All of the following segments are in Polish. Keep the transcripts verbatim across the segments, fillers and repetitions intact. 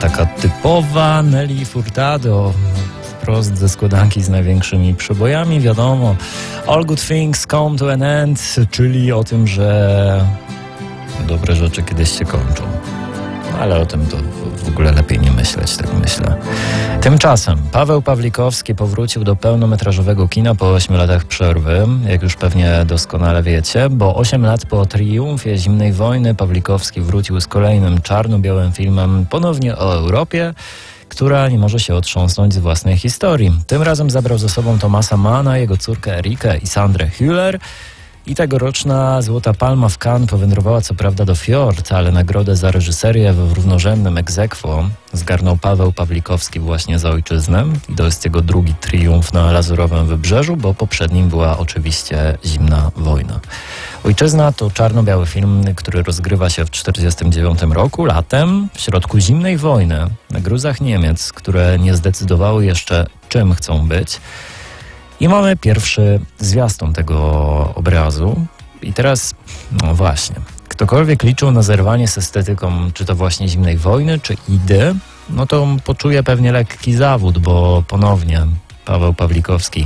Taka typowa Nelly Furtado, wprost ze składanki z największymi przebojami, wiadomo. All good things come to an end, czyli o tym, że dobre rzeczy kiedyś się kończą. Ale o tym to w ogóle lepiej nie myśleć, tak myślę. Tymczasem Paweł Pawlikowski powrócił do pełnometrażowego kina po ośmiu latach przerwy, jak już pewnie doskonale wiecie, bo osiem lat po triumfie zimnej wojny Pawlikowski wrócił z kolejnym czarno-białym filmem ponownie o Europie, która nie może się otrząsnąć z własnej historii. Tym razem zabrał ze sobą Thomasa Manna, jego córkę Erikę i Sandrę Hüller. I tegoroczna Złota Palma w Cannes powędrowała co prawda do Fjord, ale nagrodę za reżyserię w równorzędnym ex aequo zgarnął Paweł Pawlikowski właśnie za Ojczyznę. I to jest jego drugi triumf na Lazurowym Wybrzeżu, bo poprzednim była oczywiście Zimna Wojna. Ojczyzna to czarno-biały film, który rozgrywa się w tysiąc dziewięćset czterdziestym dziewiątym roku, latem, w środku zimnej wojny, na gruzach Niemiec, które nie zdecydowały jeszcze, czym chcą być. I mamy pierwszy zwiastun tego obrazu. I teraz, no właśnie, ktokolwiek liczył na zerwanie z estetyką, czy to właśnie zimnej wojny, czy idy, no to poczuje pewnie lekki zawód, bo ponownie Paweł Pawlikowski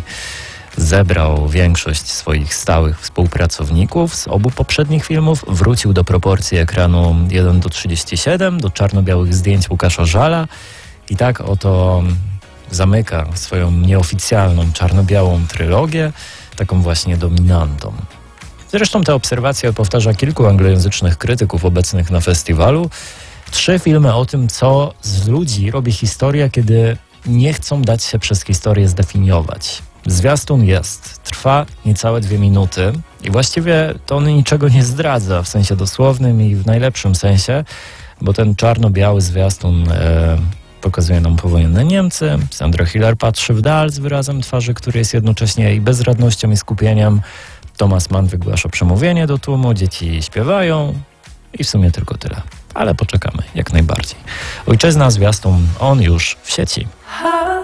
zebrał większość swoich stałych współpracowników z obu poprzednich filmów, wrócił do proporcji ekranu jeden do trzydziestu siedmiu, do czarno-białych zdjęć Łukasza Żala i tak oto zamyka swoją nieoficjalną czarno-białą trylogię, taką właśnie dominantą. Zresztą tę obserwację powtarza kilku anglojęzycznych krytyków obecnych na festiwalu. Trzy filmy o tym, co z ludzi robi historia, kiedy nie chcą dać się przez historię zdefiniować. Zwiastun jest, trwa niecałe dwie minuty i właściwie to on niczego nie zdradza w sensie dosłownym i w najlepszym sensie, bo ten czarno-biały zwiastun e, pokazuje nam powojenne Niemcy. Sandra Hüller patrzy w dal z wyrazem twarzy, który jest jednocześnie i bezradnością i skupieniem. Thomas Mann wygłasza przemówienie do tłumu, dzieci śpiewają i w sumie tylko tyle. Ale poczekamy, jak najbardziej. Ojczyzna, zwiastun, on już w sieci.